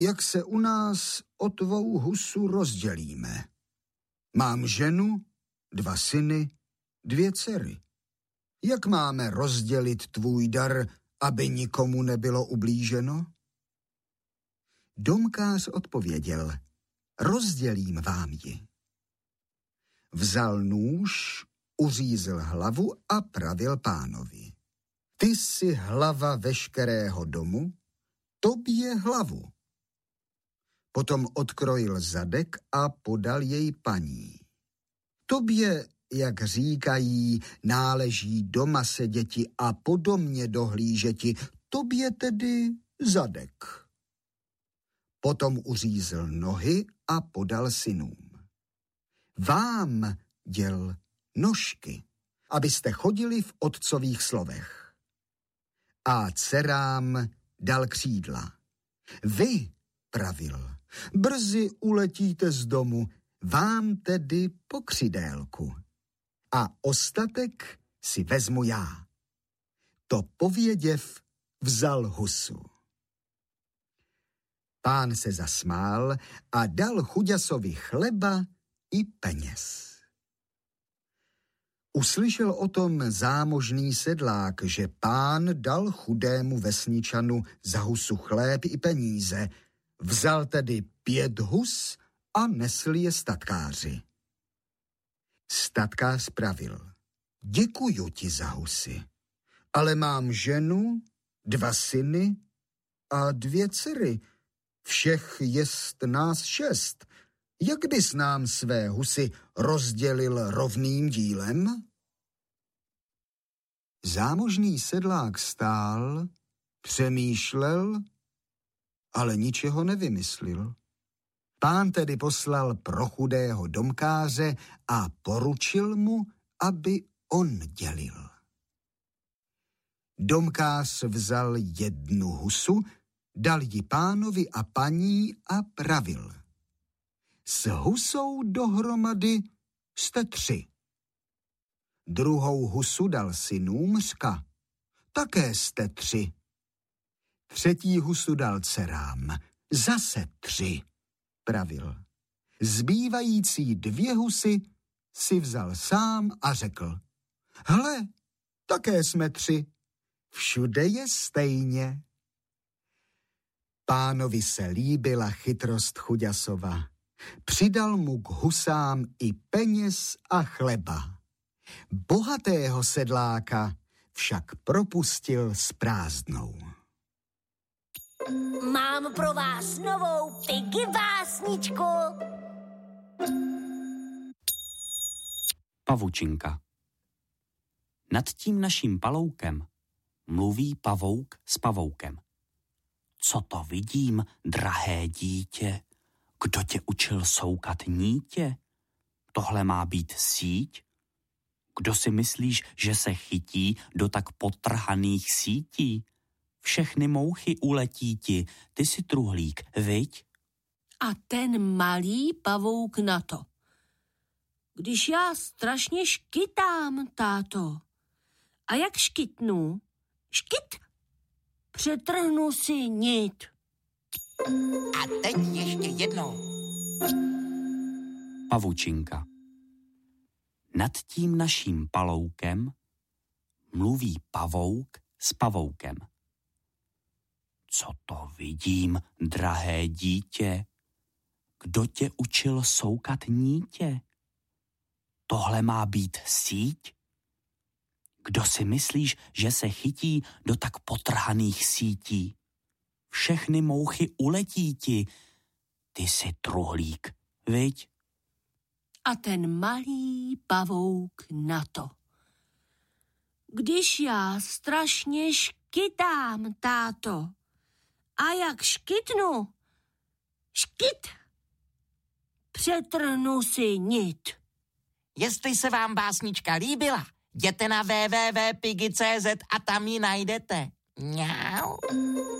jak se u nás o tvou husu rozdělíme. Mám ženu, 2 syny, 2 dcery. Jak máme rozdělit tvůj dar, aby nikomu nebylo ublíženo? Domkář odpověděl, rozdělím vám ji. Vzal nůž, uřízl hlavu a pravil pánovi. Ty jsi hlava veškerého domu, tobě hlavu. Potom odkrojil zadek a podal jej paní. Tobě, jak říkají, náleží doma seděti a po domě dohlížeti, tobě tedy zadek. Potom uřízl nohy a podal synům. Vám děl nožky, abyste chodili v otcových slovech. A dcerám dal křídla. Vy, pravil, brzy uletíte z domu, vám tedy pokřidélku. A ostatek si vezmu já. To pověděv, vzal husu. Pán se zasmál a dal chuďasovi chleba i peněz. Uslyšel o tom zámožný sedlák, že pán dal chudému vesničanu za husu chléb i peníze. Vzal tedy 5 hus a nesl je statkáři. Statkář pravil, děkuju ti za husy, ale mám ženu, 2 syny a 2 dcery. Všech jest nás 6. Jak bys nám své husy rozdělil rovným dílem? Zámožný sedlák stál, přemýšlel, ale ničeho nevymyslel. Pán tedy poslal pro chudého domkáře a poručil mu, aby on dělil. Domkář vzal 1 husu, dal ji pánovi a paní a pravil. S husou dohromady jste 3. Druhou husu dal synům, řka. Také jste 3. 3. husu dal dcerám. Zase 3, pravil. Zbývající 2 husy si vzal sám a řekl. Hle, také jsme 3. Všude je stejně. Pánovi se líbila chytrost chuďasova. Přidal mu k husám i peněz a chleba. Bohatého sedláka však propustil s prázdnou. Mám pro vás novou Piggy básničku. Pavučinka. Nad tím naším paloukem mluví pavouk s pavoukem. Co to vidím, drahé dítě? Kdo tě učil soukat nítě? Tohle má být síť? Kdo si myslíš, že se chytí do tak potrhaných sítí? Všechny mouchy uletí ti, ty si truhlík, viď? A ten malý pavouk na to. Když já strašně škytám, táto. A jak škytnu? Škyt! Přetrhnu si nit. A teď ještě jednou. Pavučinka. Nad tím naším paloukem mluví pavouk s pavoukem. Co to vidím, drahé dítě? Kdo tě učil soukat nítě? Tohle má být síť? Kdo si myslíš, že se chytí do tak potrhaných sítí? Všechny mouchy uletí ti, ty jsi truhlík, viď? A ten malý pavouk na to. Když já strašně škytám, táto. A jak škytnu? Škyt! Přetrhnu si nit. Jestli se vám básnička líbila, jděte na www.piggy.cz a tam ji najdete. Mňau.